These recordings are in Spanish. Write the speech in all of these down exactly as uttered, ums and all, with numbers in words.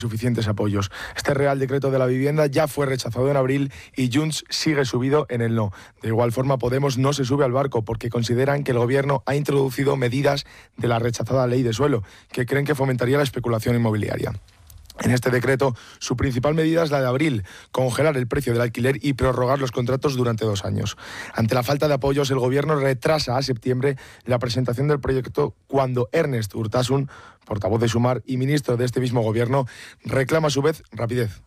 suficientes apoyos. Este Real Decreto de la Vivienda ya fue rechazado en abril y Junts sigue subido en el no. De igual forma, Podemos no se sube al barco porque consideran que el Gobierno ha introducido medidas de la rechazada ley de suelo, que creen que fomentaría la especulación inmobiliaria. En este decreto, su principal medida es la de abril, congelar el precio del alquiler y prorrogar los contratos durante dos años. Ante la falta de apoyos, el Gobierno retrasa a septiembre la presentación del proyecto cuando Ernest Urtasun, portavoz de Sumar y ministro de este mismo Gobierno, reclama a su vez rapidez.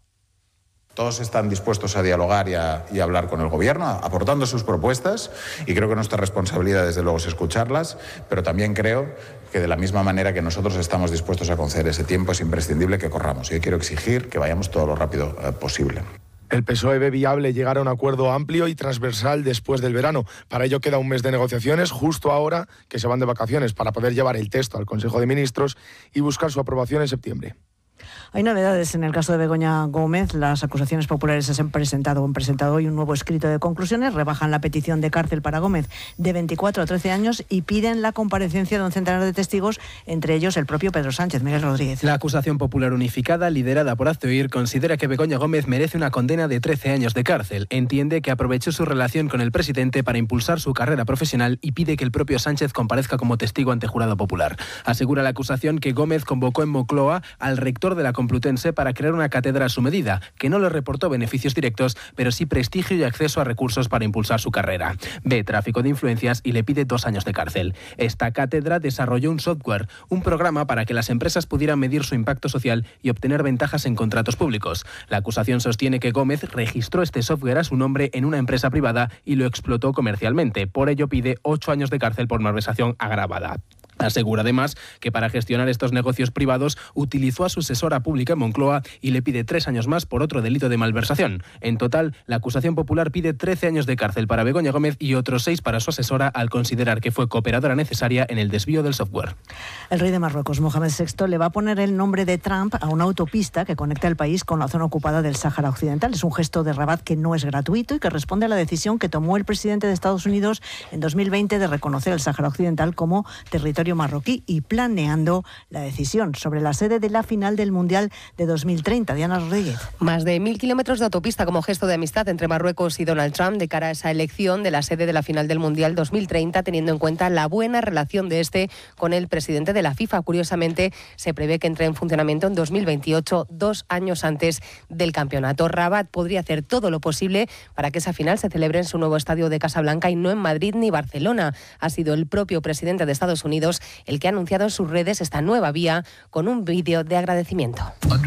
Todos están dispuestos a dialogar y a, y a hablar con el Gobierno, aportando sus propuestas, y creo que nuestra responsabilidad, desde luego, es escucharlas, pero también creo que de la misma manera que nosotros estamos dispuestos a conceder ese tiempo, es imprescindible que corramos. Yo quiero exigir que vayamos todo lo rápido eh, posible. El P S O E ve viable llegar a un acuerdo amplio y transversal después del verano. Para ello queda un mes de negociaciones, justo ahora que se van de vacaciones, para poder llevar el texto al Consejo de Ministros y buscar su aprobación en septiembre. Hay novedades en el caso de Begoña Gómez. Las acusaciones populares se han presentado, han presentado hoy un nuevo escrito de conclusiones, rebajan la petición de cárcel para Gómez de veinticuatro a trece años y piden la comparecencia de un centenar de testigos, entre ellos el propio Pedro Sánchez. Miguel Rodríguez. La acusación popular unificada, liderada por Hazte Oír, considera que Begoña Gómez merece una condena de trece años de cárcel. Entiende que aprovechó su relación con el presidente para impulsar su carrera profesional y pide que el propio Sánchez comparezca como testigo ante jurado popular. Asegura la acusación que Gómez convocó en Moncloa al rector de la Complutense para crear una cátedra a su medida, que no le reportó beneficios directos, pero sí prestigio y acceso a recursos para impulsar su carrera. Ve tráfico de influencias y le pide dos años de cárcel. Esta cátedra desarrolló un software, un programa para que las empresas pudieran medir su impacto social y obtener ventajas en contratos públicos. La acusación sostiene que Gómez registró este software a su nombre en una empresa privada y lo explotó comercialmente. Por ello pide ocho años de cárcel por malversación agravada. Asegura además que para gestionar estos negocios privados utilizó a su asesora pública en Moncloa y le pide tres años más por otro delito de malversación. En total, la acusación popular pide trece años de cárcel para Begoña Gómez y otros seis para su asesora al considerar que fue cooperadora necesaria en el desvío del software. El rey de Marruecos, Mohamed sexto, le va a poner el nombre de Trump a una autopista que conecta el país con la zona ocupada del Sáhara Occidental. Es un gesto de Rabat que no es gratuito y que responde a la decisión que tomó el presidente de Estados Unidos en dos mil veinte de reconocer el Sáhara Occidental como territorio marroquí y planeando la decisión sobre la sede de la final del Mundial de dos mil treinta. Diana Rodríguez. Más de mil kilómetros de autopista como gesto de amistad entre Marruecos y Donald Trump de cara a esa elección de la sede de la final del Mundial dos mil treinta, teniendo en cuenta la buena relación de este con el presidente de la FIFA. Curiosamente, se prevé que entre en funcionamiento en dos mil veintiocho, dos años antes del campeonato. Rabat podría hacer todo lo posible para que esa final se celebre en su nuevo estadio de Casablanca y no en Madrid ni Barcelona. Ha sido el propio presidente de Estados Unidos el que ha anunciado en sus redes esta nueva vía con un vídeo de agradecimiento.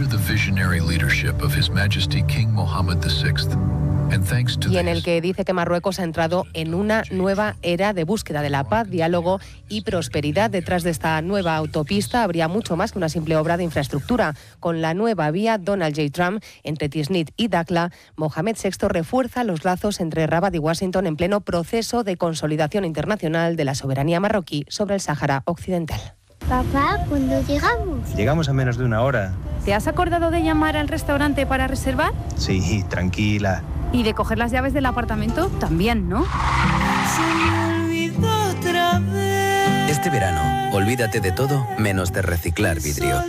Y en el que dice que Marruecos ha entrado en una nueva era de búsqueda de la paz, diálogo y prosperidad. Detrás de esta nueva autopista habría mucho más que una simple obra de infraestructura. Con la nueva vía Donald J. Trump entre Tisnit y Dakhla, Mohamed sexto refuerza los lazos entre Rabat y Washington en pleno proceso de consolidación internacional de la soberanía marroquí sobre el Sáhara Occidental. Papá, ¿cuándo llegamos? Llegamos a menos de una hora. ¿Te has acordado de llamar al restaurante para reservar? Sí, tranquila. ¿Y de coger las llaves del apartamento? También, ¿no? Se me olvidó otra vez. Este verano, olvídate de todo menos de reciclar vidrio.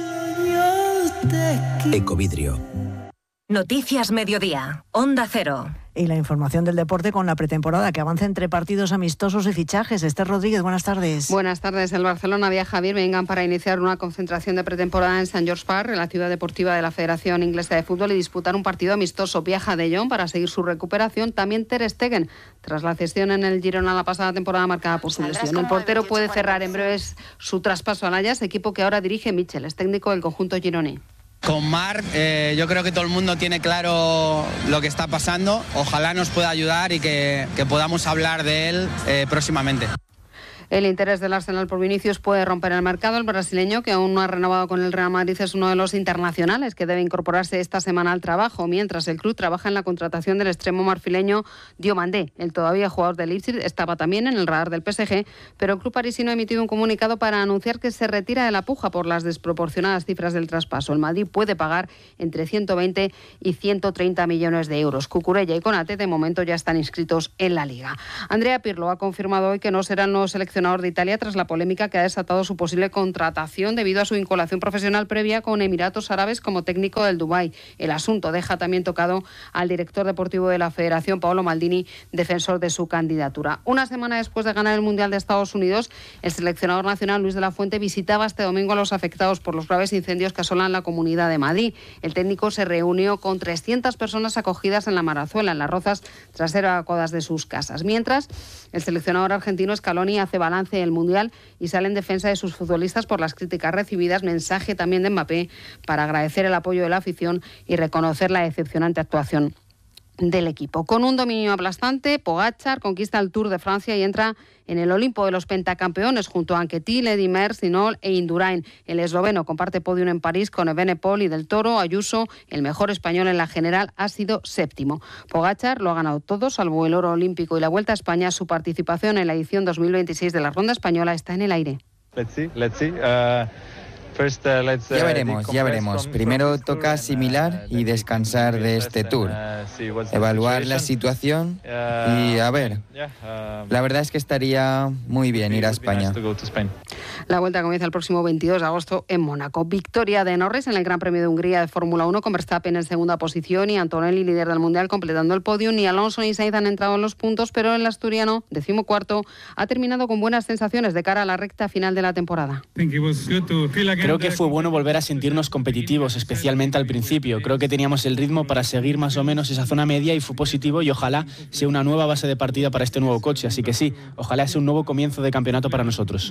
Ecovidrio. Noticias Mediodía, Onda Cero. Y la información del deporte con la pretemporada que avanza entre partidos amistosos y fichajes. Esther Rodríguez, buenas tardes. Buenas tardes. El Barcelona viaja a Birmingham para iniciar una concentración de pretemporada en Saint George Park, en la ciudad deportiva de la Federación Inglesa de Fútbol, y disputar un partido amistoso. Viaja De Jong para seguir su recuperación. También Ter Stegen, tras la cesión en el Girona la pasada temporada marcada por su lesión. El portero puede cerrar en breves su traspaso al Ajax, equipo que ahora dirige Michel, es técnico del conjunto gironí. Con Marc, eh, yo creo que todo el mundo tiene claro lo que está pasando. Ojalá nos pueda ayudar y que, que podamos hablar de él eh, próximamente. El interés del Arsenal por Vinicius puede romper el mercado. El brasileño, que aún no ha renovado con el Real Madrid, es uno de los internacionales que debe incorporarse esta semana al trabajo, mientras el club trabaja en la contratación del extremo marfileño Diomandé. El todavía jugador del Leipzig estaba también en el radar del P S G, pero el club parisino ha emitido un comunicado para anunciar que se retira de la puja por las desproporcionadas cifras del traspaso. El Madrid puede pagar entre ciento veinte y ciento treinta millones de euros. Cucurella y Konate de momento ya están inscritos en la Liga. Andrea Pirlo ha confirmado hoy que no será el nuevo seleccionador seleccionador de Italia tras la polémica que ha desatado su posible contratación debido a su vinculación profesional previa con Emiratos Árabes como técnico del Dubái. El asunto deja también tocado al director deportivo de la Federación, Paolo Maldini, defensor de su candidatura. Una semana después de ganar el Mundial de Estados Unidos, el seleccionador nacional Luis de la Fuente visitaba este domingo a los afectados por los graves incendios que asolan la Comunidad de Madrid. El técnico se reunió con trescientas personas acogidas en la Marazuela, en Las Rozas, tras ser evacuadas de sus casas. Mientras, el seleccionador argentino Scaloni hace balance del Mundial y sale en defensa de sus futbolistas por las críticas recibidas. Mensaje también de Mbappé para agradecer el apoyo de la afición y reconocer la decepcionante actuación del equipo. Con un dominio aplastante, Pogačar conquista el Tour de Francia y entra en el Olimpo de los pentacampeones junto a Anquetil, Eddy Merckx, Hinault e Indurain. El esloveno comparte podium en París con Evenepoel y Del Toro. Ayuso, el mejor español en la general, ha sido séptimo. Pogačar lo ha ganado todo, salvo el oro olímpico y la Vuelta a España. Su participación en la edición dos mil veintiséis de la Ronda Española está en el aire. Let's see, let's see. Uh... Ya veremos, ya veremos. Primero toca asimilar y descansar de este tour, evaluar la situación y a ver. La verdad es que estaría muy bien ir a España. La Vuelta comienza el próximo veintidós de agosto en Mónaco. Victoria de Norris en el Gran Premio de Hungría de Fórmula uno, con Verstappen en segunda posición y Antonelli líder del Mundial completando el podio. Ni Alonso ni Sainz han entrado en los puntos, pero el asturiano, decimocuarto, ha terminado con buenas sensaciones de cara a la recta final de la temporada. Creo que fue bueno volver a sentirnos competitivos, especialmente al principio. Creo que teníamos el ritmo para seguir más o menos esa zona media y fue positivo, y ojalá sea una nueva base de partida para este nuevo coche. Así que sí, ojalá sea un nuevo comienzo de campeonato para nosotros.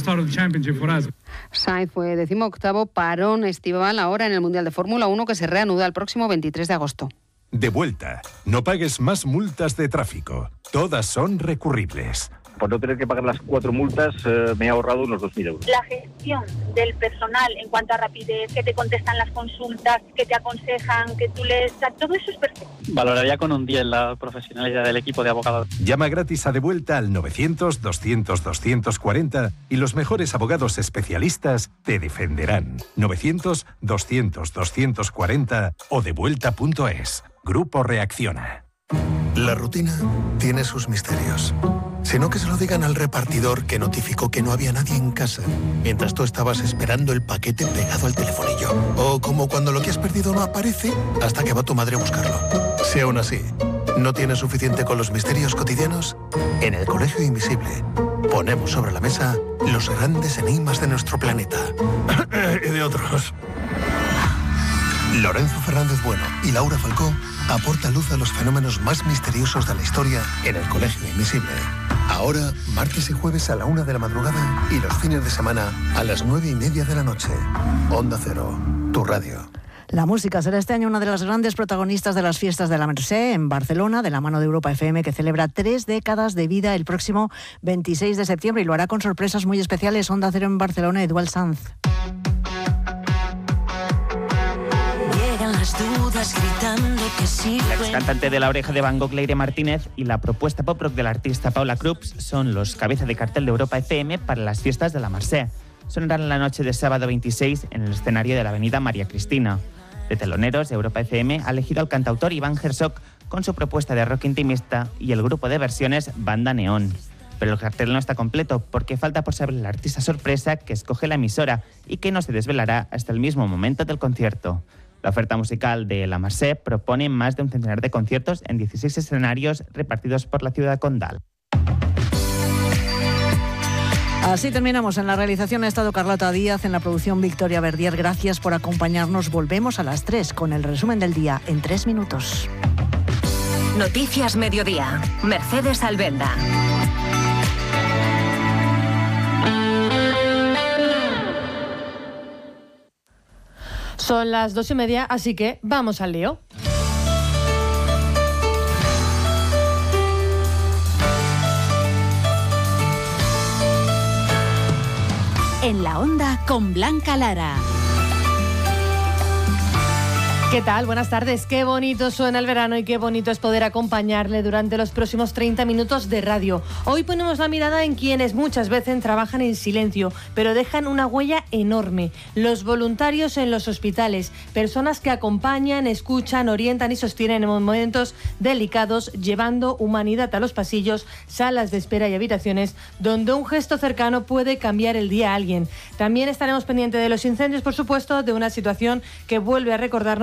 Sainz fue decimoctavo, parón estival ahora en el Mundial de Fórmula uno, que se reanuda el próximo veintitrés de agosto. De vuelta. No pagues más multas de tráfico. Todas son recurribles. Por no tener que pagar las cuatro multas, eh, me he ahorrado unos dos mil euros. La gestión del personal en cuanto a rapidez, que te contestan las consultas, que te aconsejan, que tú les... Todo eso es perfecto. Valoraría con un diez la profesionalidad del equipo de abogados. Llama gratis a De Vuelta al novecientos, doscientos, doscientos cuarenta y los mejores abogados especialistas te defenderán. novecientos, doscientos, doscientos cuarenta o devuelta punto es. Grupo Reacciona. La rutina tiene sus misterios. Sino que se lo digan al repartidor que notificó que no había nadie en casa mientras tú estabas esperando el paquete pegado al telefonillo. O como cuando lo que has perdido no aparece hasta que va tu madre a buscarlo. Si aún así no tienes suficiente con los misterios cotidianos, en el Colegio Invisible ponemos sobre la mesa los grandes enigmas de nuestro planeta. Y de otros. Lorenzo Fernández Bueno y Laura Falcó aportan luz a los fenómenos más misteriosos de la historia en el Colegio Invisible. Ahora, martes y jueves a la una de la madrugada y los fines de semana a las nueve y media de la noche. Onda Cero, tu radio. La música será este año una de las grandes protagonistas de las fiestas de la Mercè en Barcelona, de la mano de Europa F M, que celebra tres décadas de vida el próximo veintiséis de septiembre y lo hará con sorpresas muy especiales. Onda Cero en Barcelona, Eduard Sanz. La ex cantante de La Oreja de Van Gogh, Leire Martínez, y la propuesta pop rock del artista Paula Krups son los cabeza de cartel de Europa F M para las fiestas de la Mercè. Sonarán la noche de sábado veintiséis en el escenario de la avenida María Cristina. De teloneros, Europa F M ha elegido al cantautor Iván Herzog con su propuesta de rock intimista y el grupo de versiones Banda Neón. Pero el cartel no está completo porque falta por saber el artista sorpresa que escoge la emisora y que no se desvelará hasta el mismo momento del concierto. La oferta musical de la Mercè propone más de un centenar de conciertos en dieciséis escenarios repartidos por la ciudad condal. Así terminamos. En la realización ha estado Carlota Díaz, en la producción Victoria Verdier. Gracias por acompañarnos. Volvemos a las tres con el resumen del día en tres minutos. Noticias Mediodía. Mercedes Albenda. Son las dos y media, así que vamos al lío. En la onda con Blanca Lara. ¿Qué tal? Buenas tardes. Qué bonito suena el verano y qué bonito es poder acompañarle durante los próximos treinta minutos de radio. Hoy ponemos la mirada en quienes muchas veces trabajan en silencio, pero dejan una huella enorme. Los voluntarios en los hospitales, personas que acompañan, escuchan, orientan y sostienen en momentos delicados, llevando humanidad a los pasillos, salas de espera y habitaciones, donde un gesto cercano puede cambiar el día a alguien. También estaremos pendientes de los incendios, por supuesto, de una situación que vuelve a recordarnos